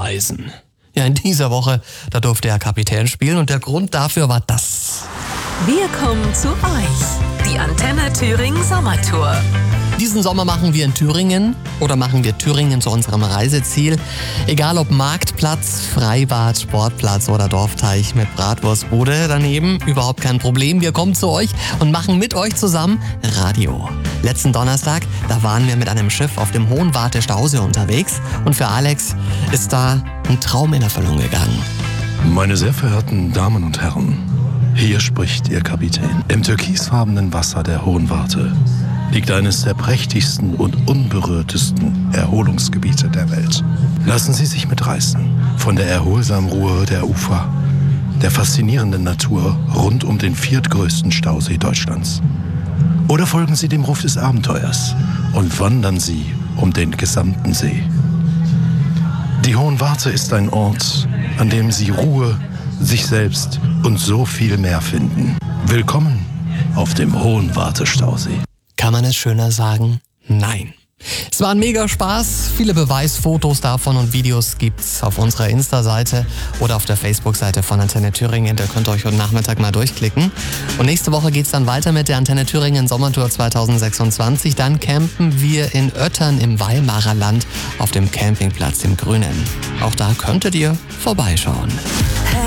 Reisen. Ja, in dieser Woche, da durfte er Kapitän spielen und der Grund dafür war das. Wir kommen zu euch. Die Antenne Thüringen Sommertour. Diesen Sommer machen wir in Thüringen oder machen wir Thüringen zu unserem Reiseziel. Egal ob Marktplatz, Freibad, Sportplatz oder Dorfteich mit Bratwurstbude daneben, überhaupt kein Problem. Wir kommen zu euch und machen mit euch zusammen Radio. Letzten Donnerstag, da waren wir mit einem Schiff auf dem Hohenwarte Stausee unterwegs und für Alex ist da ein Traum in Erfüllung gegangen. Meine sehr verehrten Damen und Herren, hier spricht Ihr Kapitän. Im türkisfarbenen Wasser der Hohenwarte liegt eines der prächtigsten und unberührtesten Erholungsgebiete der Welt. Lassen Sie sich mitreißen von der erholsamen Ruhe der Ufer, der faszinierenden Natur rund um den viertgrößten Stausee Deutschlands. Oder folgen Sie dem Ruf des Abenteuers und wandern Sie um den gesamten See. Die Hohenwarte ist ein Ort, an dem Sie Ruhe, sich selbst und so viel mehr finden. Willkommen auf dem Hohenwarte-Stausee. Kann man es schöner sagen? Nein. Es war ein mega Spaß. Viele Beweisfotos davon und Videos gibt's auf unserer Insta-Seite oder auf der Facebook-Seite von Antenne Thüringen. Da könnt ihr euch heute Nachmittag mal durchklicken. Und nächste Woche geht's dann weiter mit der Antenne Thüringen Sommertour 2026. Dann campen wir in Öttern im Weimarer Land auf dem Campingplatz im Grünen. Auch da könntet ihr vorbeischauen.